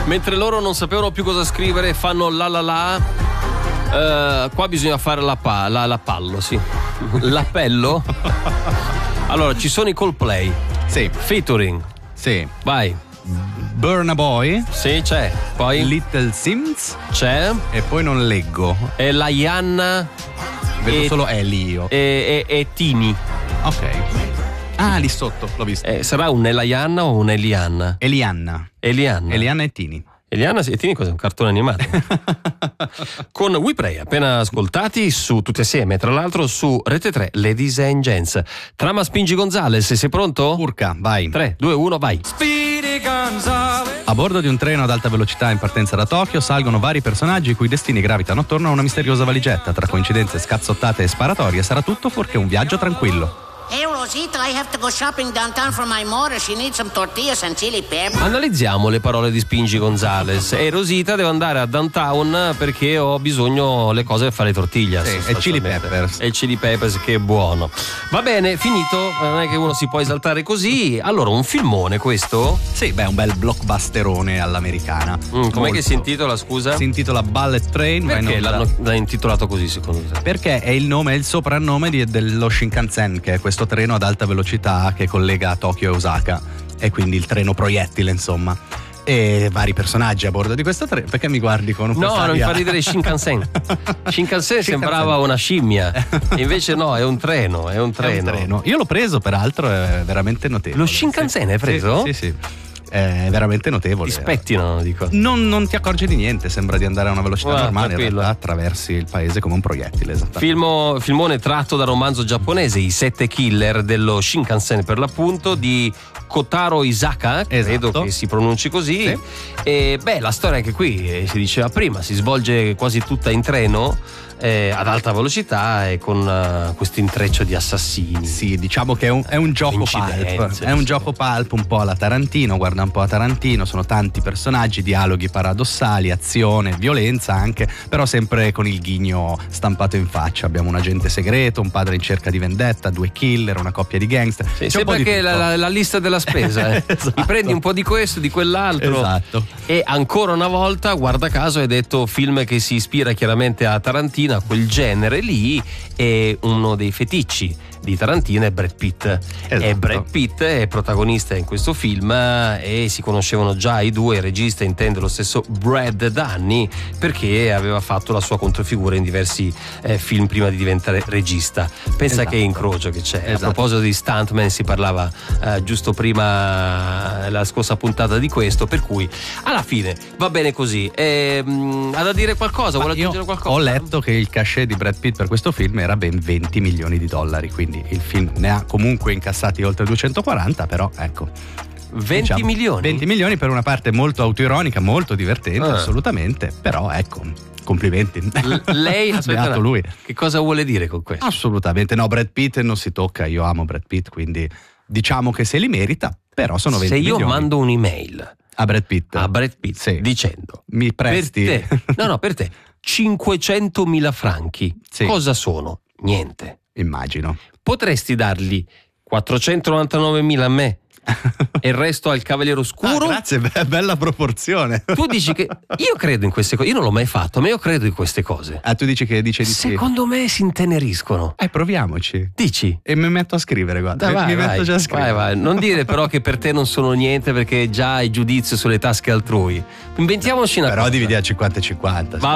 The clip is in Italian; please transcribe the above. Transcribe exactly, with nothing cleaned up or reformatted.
Mentre loro non sapevano più cosa scrivere, fanno la la la. Uh, qua bisogna fare la, pa- la, la pallo, sì. L'appello. Allora, ci sono i Coldplay. Sì. Featuring. Sì. Vai. Burna Boy. Sì, c'è. Poi Little Sims. c'è. E poi non leggo. E la Ianna. Vedo e, solo Eli io. E, e, e Tini. Ok. Ah, lì sotto, l'ho visto. Eh, sarà un Elianna o un Elianna? Elianna. Elianna. Elianna e Tini. Elianna e Tini cos'è? Un cartone animato. Con We Pray, appena ascoltati su tutti assieme, tra l'altro su Rete tre, Ladies and Gents. Trama Spingi Gonzales, sei pronto? Urca, vai. tre, due, uno, vai. A bordo di un treno ad alta velocità in partenza da Tokyo salgono vari personaggi i cui destini gravitano attorno a una misteriosa valigetta. Tra coincidenze, scazzottate e sparatorie sarà tutto fuorché un viaggio tranquillo. Hey Rosita, I have to go shopping downtown for my mother. She needs some tortillas and chili pepper. Analizziamo le parole di Spingi Gonzales. E Rosita deve andare a downtown perché ho bisogno le cose per fare le tortiglie. Sì, e chili peppers. E il chili peppers, che è buono. Va bene, finito. Non è che uno si può esaltare così. Allora, un filmone questo? Sì, beh, un bel blockbusterone all'americana. Mm, com'è Molto. che si intitola, scusa? Si intitola Bullet Train. Perché l'hanno l'hanno intitolato così, secondo te? Perché è il nome, è il soprannome di, dello Shinkansen, che è questo treno ad alta velocità che collega Tokyo e Osaka, e quindi il treno proiettile, insomma. E vari personaggi a bordo di questo treno. Perché mi guardi con un po' No, non mi fa ridere Shinkansen. Shinkansen sembrava una scimmia, invece no, è un treno, è un treno. È un treno. Io l'ho preso, peraltro, è veramente notevole. Lo Shinkansen sì. hai preso? Sì, sì, sì. È veramente notevole. Ti spettinano, dico. Non, non ti accorgi di niente, sembra di andare a una velocità Ah, normale, tranquillo. in realtà attraversi il paese come un proiettile. Esattamente. Filmo, filmone tratto dal romanzo giapponese I Sette Killer dello Shinkansen, per l'appunto, di Kotaro Isaka, credo Esatto. che si pronunci così. Sì. E beh, la storia anche qui, eh, si diceva prima, si svolge quasi tutta in treno, eh, ad alta velocità e con uh, questo intreccio di assassini. Sì, diciamo che è un, è un gioco pulp. Incidenze, È un sì. gioco pulp un po' alla Tarantino, guarda un po' a Tarantino, sono tanti personaggi, dialoghi paradossali, azione, violenza anche, però sempre con il ghigno stampato in faccia. Abbiamo un agente segreto, un padre in cerca di vendetta, due killer, una coppia di gangster. Sì, C'è un po' sembra di che tutto. la, la, la lista della spesa, eh. Esatto. Mi prendi un po' di questo, di quell'altro. Esatto. E ancora una volta, guarda caso, hai detto film che si ispira chiaramente a Tarantino, a quel genere lì, e uno dei feticci di Tarantino è Brad Pitt. Esatto. E Brad Pitt è protagonista in questo film, e si conoscevano già i due. Il regista intende lo stesso Brad da anni, perché aveva fatto la sua controfigura in diversi eh, film prima di diventare regista. Pensa Esatto. che incrocio che c'è. Esatto. A proposito di stuntman, si parlava eh, giusto prima, eh, la scorsa puntata, di questo, per cui alla fine va bene così. E, mh, ha da dire qualcosa? Ma Vuole io aggiungere qualcosa? ho letto che il cachet di Brad Pitt per questo film era ben venti milioni di dollari, quindi il film ne ha comunque incassati oltre duecentoquaranta, però ecco, venti diciamo, milioni? venti milioni per una parte molto autoironica, molto divertente, Ah. assolutamente, però ecco, complimenti. L- lei aspetta, Beato lui. che cosa vuole dire con questo? Assolutamente no, Brad Pitt non si tocca, io amo Brad Pitt, quindi diciamo che se li merita, però sono venti Se io milioni. mando un'email a Brad Pitt, a Brad Pitt Sì. dicendo mi presti per te, no no per te cinquecentomila franchi, Sì. cosa sono? Niente. immagino. Potresti dargli quattrocentonovantanovemila a me e il resto al Cavaliere Oscuro? Ah, grazie, be- bella proporzione. Tu dici che io credo in queste cose, io non l'ho mai fatto, ma io credo in queste cose. Ah, tu dici che dice di sì. Secondo me si inteneriscono. Eh, proviamoci. Dici? E mi metto a scrivere, guarda. Dai, vai, mi vai, metto già a scrivere. vai, vai. Non dire però che per te non sono niente, perché già hai giudizio sulle tasche altrui. Inventiamoci una Però cosa. dividi a cinquanta e cinquanta. Va